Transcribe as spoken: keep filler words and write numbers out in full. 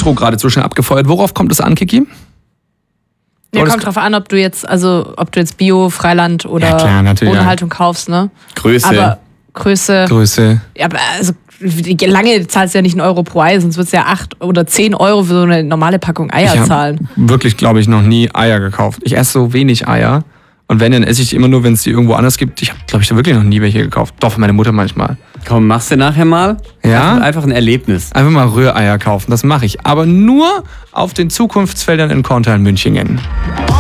Intro gerade so schnell abgefeuert. Worauf kommt es an, Kiki? Ja, kommt drauf an, ob du jetzt, also ob du jetzt Bio, Freiland oder ja, klar, ohne ja. Haltung kaufst, ne? Größe. Aber Größe. Größe. Ja, aber also lange zahlst du ja nicht einen Euro pro Ei, sonst würdest du ja acht oder zehn Euro für so eine normale Packung Eier ich zahlen. Wirklich, glaube ich, noch nie Eier gekauft. Ich esse so wenig Eier. Und wenn, dann esse ich die immer nur, wenn es die irgendwo anders gibt. Ich habe, glaube ich, da wirklich noch nie welche gekauft. Doch, für meine Mutter manchmal. Komm, machst du nachher mal? Ja? Einfach, einfach ein Erlebnis. Einfach mal Rühreier kaufen, das mache ich. Aber nur auf den Zukunftsfeldern in Korntal Münchingen.